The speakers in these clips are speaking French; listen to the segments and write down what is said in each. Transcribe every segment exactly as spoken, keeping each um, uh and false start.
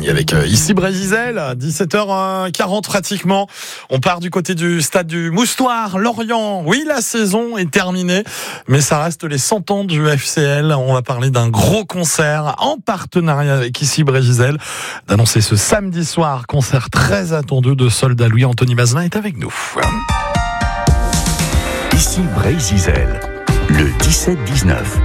Louis avec euh, ici Brésil, dix-sept heures quarante pratiquement. On part du côté du stade du Moustoir, Lorient. Oui, la saison est terminée, mais ça reste les cent ans du F C L. On va parler d'un gros concert en partenariat avec ici Brésil, d'annoncer ce samedi soir, concert très attendu de Soldats Louis. Anthony Mazlin est avec nous. Ici Brésil, le dix-sept dix-neuf.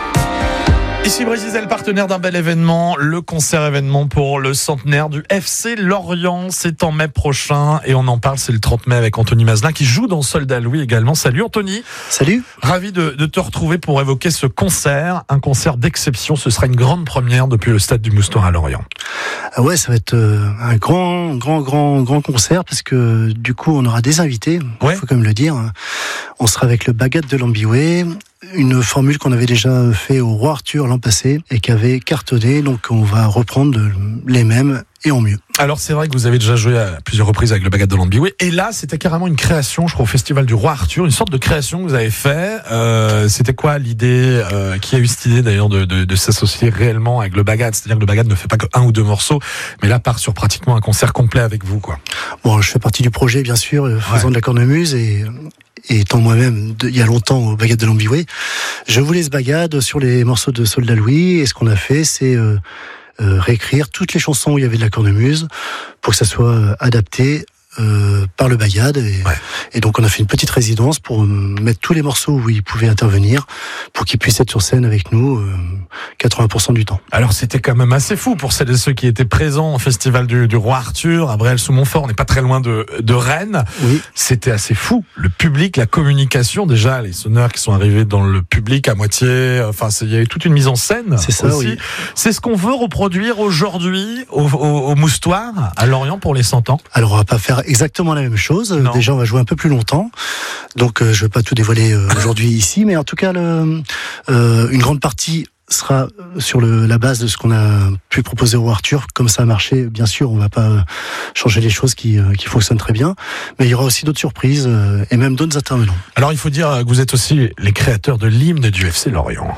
Ici Brésil, partenaire d'un bel événement, le concert événement pour le centenaire du F C Lorient. C'est en mai prochain et on en parle, c'est le trente mai avec Anthony Mazlin qui joue dans Soldats Louis également. Salut Anthony. Salut. Ravi de, de te retrouver pour évoquer ce concert, un concert d'exception. Ce sera une grande première depuis le stade du Moustoir à Lorient. Ah ouais, ça va être un grand, grand, grand, grand concert parce que du coup on aura des invités. Il ouais. faut quand même le dire. On sera avec le Bagat de Lambiway, une formule qu'on avait déjà fait au Roi Arthur l'an passé et qui avait cartonné, donc on va reprendre les mêmes et en mieux. Alors c'est vrai que vous avez déjà joué à plusieurs reprises avec le Bagat de Lambiway et là c'était carrément une création, je crois, au Festival du Roi Arthur, une sorte de création que vous avez fait. Euh, c'était quoi l'idée, euh, qui a eu cette idée d'ailleurs de, de, de s'associer réellement avec le Bagat, c'est-à-dire que le Bagat ne fait pas que un ou deux morceaux, mais là part sur pratiquement un concert complet avec vous, quoi. Bon, je fais partie du projet bien sûr, faisant ouais. de la cornemuse et Et étant moi-même, de, il y a longtemps, au Bagat de Lambiway, je voulais ce Bagat sur les morceaux de Soldats Louis. Et ce qu'on a fait, c'est euh, euh, réécrire toutes les chansons où il y avait de la cornemuse pour que ça soit adapté euh, par le Bagat. Et, ouais. et donc, on a fait une petite résidence pour mettre tous les morceaux où il pouvait intervenir pour qu'il puisse être sur scène avec nous euh, quatre-vingts pour cent du temps. Alors, c'était quand même assez fou pour celles et ceux qui étaient présents au Festival du, du Roi Arthur, à Bréal-sous-Montfort. On n'est pas très loin de, de Rennes. Oui. C'était assez fou. Le public, la communication, déjà, les sonneurs qui sont arrivés dans le public à moitié. Enfin, il y avait toute une mise en scène. C'est ça, aussi. Oui. C'est ce qu'on veut reproduire aujourd'hui au, au, au Moustoir, à Lorient, pour les cent ans. Alors, on va pas faire exactement la même chose. Non. Déjà, on va jouer un peu plus longtemps. Donc, euh, je vais pas tout dévoiler euh, aujourd'hui ici, mais en tout cas, le, euh, une grande partie sera sur le, la base de ce qu'on a pu proposer au Arthur. Comme ça a marché, bien sûr, on va pas changer les choses qui, euh, qui fonctionnent très bien, mais il y aura aussi d'autres surprises euh, et même d'autres intervenants. Alors, il faut dire que vous êtes aussi les créateurs de l'hymne du F C Lorient.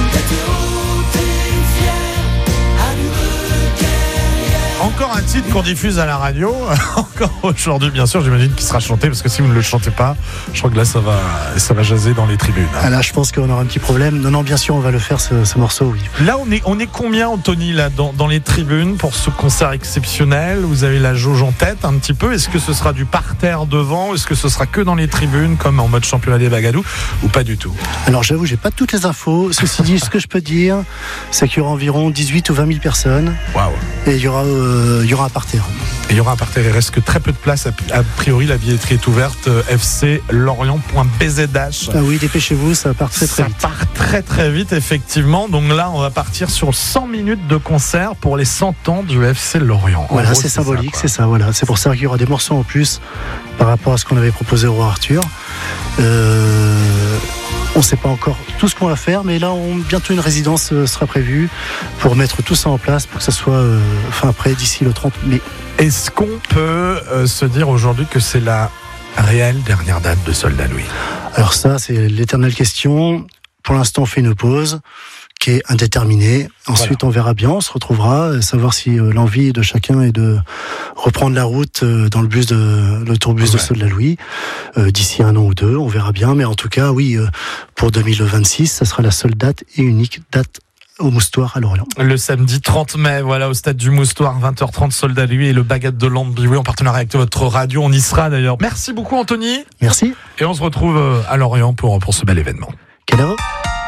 Encore un titre qu'on diffuse à la radio, encore aujourd'hui, bien sûr, j'imagine qu'il sera chanté, parce que si vous ne le chantez pas, je crois que là, ça va, ça va jaser dans les tribunes. Ah là, je pense qu'on aura un petit problème. Non, non, bien sûr, on va le faire, ce, ce morceau, oui. Là, on est, on est combien, Anthony, là, dans, dans les tribunes pour ce concert exceptionnel? Vous avez la jauge en tête, un petit peu. Est-ce que ce sera du parterre devant? Est-ce que ce sera que dans les tribunes, comme en mode championnat des Bagadou, ou pas du tout? Alors, j'avoue, j'ai pas toutes les infos. Ceci dit, ce que je peux dire, c'est qu'il y aura environ dix-huit ou vingt mille personnes. Waouh. Et il y aura, euh, il y aura un parterre. Et il y aura un parterre, il reste que très peu de place. A priori, la billetterie est ouverte. F C Lorient point B Z H. Ah oui, dépêchez-vous, ça part très très ça vite. Ça part très très vite, effectivement. Donc là, on va partir sur cent minutes de concert pour les cent ans du F C Lorient. Voilà, gros, c'est, c'est symbolique, ça, c'est ça. Voilà, c'est pour ça qu'il y aura des morceaux en plus par rapport à ce qu'on avait proposé au Roi Arthur. Euh... On ne sait pas encore tout ce qu'on va faire, mais là, on, bientôt une résidence euh, sera prévue pour mettre tout ça en place, pour que ça soit euh, fin prêt d'ici le trente mai. Est-ce qu'on peut euh, se dire aujourd'hui que c'est la réelle dernière date de Soldats Louis? Alors ça, c'est l'éternelle question. Pour l'instant, on fait une pause qui est indéterminée. Ensuite, voilà. On verra bien, on se retrouvera, savoir si euh, l'envie de chacun est de reprendre la route euh, dans le bus de l'autobus ouais. de Soldats Louis euh, d'ici un an ou deux, on verra bien. Mais en tout cas, oui, euh, pour deux mille vingt-six, ça sera la seule date et unique date au Moustoir à Lorient. Le samedi trente mai, voilà, au stade du Moustoir, vingt heures trente, Soldats Louis et le Bagat de Lambiway en partenariat avec votre radio. On y sera d'ailleurs. Merci beaucoup, Anthony. Merci. Et on se retrouve à Lorient pour, pour ce bel événement. Quelle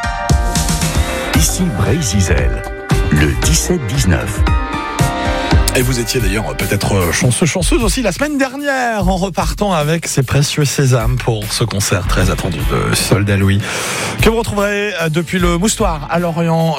Ici Brésil, le dix-sept dix-neuf. Et vous étiez d'ailleurs peut-être chanceux, chanceuse aussi la semaine dernière en repartant avec ces précieux sésames pour ce concert très attendu de Soldats Louis que vous retrouverez depuis le Moustoir à Lorient.